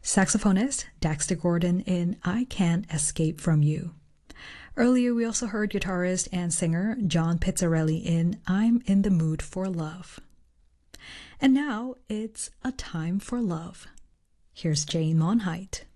Saxophonist Dexter Gordon in I Can't Escape From You. Earlier, we also heard guitarist and singer John Pizzarelli in I'm in the Mood for Love. And now it's A Time for Love. Here's Jane Monheit.